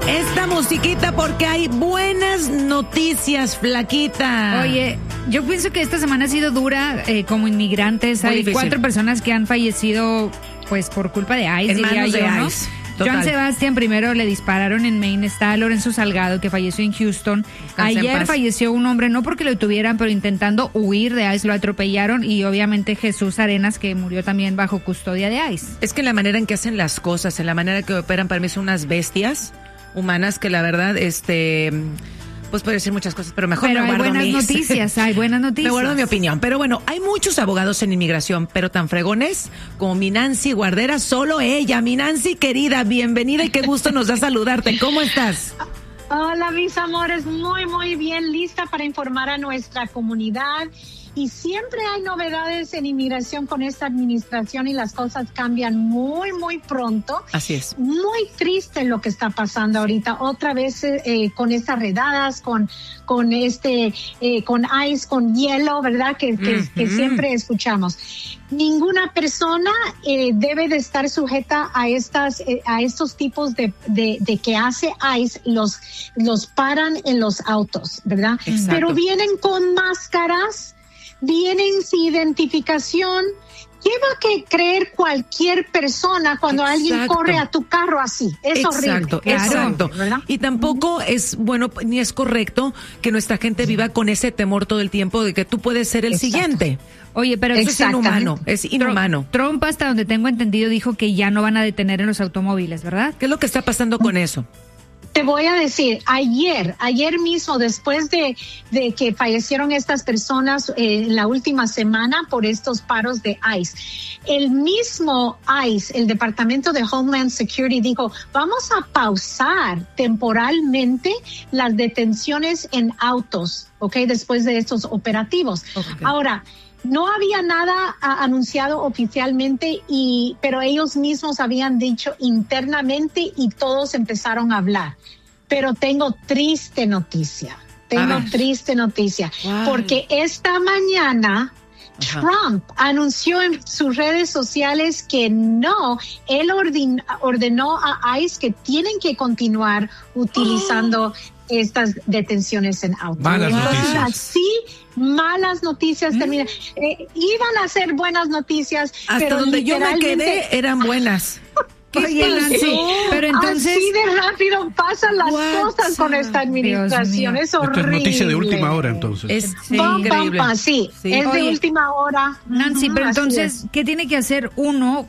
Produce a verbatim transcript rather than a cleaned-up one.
esta musiquita porque hay buenas noticias, flaquita. Oye, yo pienso que esta semana ha sido dura eh, como inmigrantes. Muy hay difícil. Cuatro personas que han fallecido pues por culpa de ICE, En diría manos yo, de ¿no? ICE. Total. Joan Sebastián primero le dispararon en Maine, está Lorenzo Salgado, que falleció en Houston. Descansa en Ayer paz. falleció un hombre, no porque lo tuvieran, pero intentando huir de ICE, lo atropellaron. Y obviamente Jesús Arenas, que murió también bajo custodia de ICE. Es que la manera en que hacen las cosas, en la manera que operan, para mí son unas bestias humanas que la verdad, este... pues puede decir muchas cosas, pero mejor Pero me hay guardo buenas mis- noticias, hay buenas noticias. Me guardo mi opinión. Pero bueno, hay muchos abogados en inmigración, pero tan fregones como mi Nancy Guardera, solo ella. Mi Nancy querida, bienvenida y qué gusto nos da saludarte. ¿Cómo estás? Hola, mis amores, muy, muy bien, lista para informar a nuestra comunidad. Y siempre hay novedades en inmigración con esta administración y las cosas cambian muy, muy pronto. Así es. Muy triste lo que está pasando ahorita. Otra vez eh, con estas redadas, con con este, eh, con ICE, con hielo, ¿verdad? Que, que, Uh-huh. que siempre escuchamos. Ninguna persona eh, debe de estar sujeta a estas, eh, a estos tipos de, de, de que hace ICE, los, los paran en los autos, ¿verdad? Exacto. Pero vienen con máscaras, vienen sin identificación. ¿Qué va a que creer cualquier persona cuando alguien Exacto. corre a tu carro así? Es Exacto, horrible. Es exacto. horrible, ¿verdad? Y tampoco es bueno ni es correcto que nuestra gente viva con ese temor todo el tiempo de que tú puedes ser el Exacto. siguiente. Oye, pero Eso es inhumano, es inhumano. Trump, hasta donde tengo entendido, dijo que ya no van a detener en los automóviles, ¿verdad? ¿Qué es lo que está pasando con eso? Te voy a decir, ayer, ayer mismo, después de, de que fallecieron estas personas eh, en la última semana por estos paros de ICE, el mismo ICE, el Departamento de Homeland Security, dijo, vamos a pausar temporalmente las detenciones en autos, ¿ok? Después de estos operativos. Okay. Ahora, no había nada a, anunciado oficialmente, y, pero ellos mismos habían dicho internamente y todos empezaron a hablar. Pero tengo triste noticia, tengo A ver. triste noticia, Wow. porque esta mañana Ajá. Trump anunció en sus redes sociales que no, él ordin, ordenó a ICE que tienen que continuar utilizando estas detenciones en autos. Malas Entonces, noticias. así malas noticias terminan. Eh, iban a ser buenas noticias, Hasta pero donde yo me literalmente- quedé eran buenas. ¿Qué Oye, pasó? sí, Pero entonces- así de rápido pasan las What? cosas con esta administración. mío. Es horrible. Esto es noticia de última hora, entonces. Es Sí. Pam, pam, increíble. pam, sí, Sí. es de Oye, última hora. Nancy, Ujú, pero así entonces, es. ¿qué tiene que hacer uno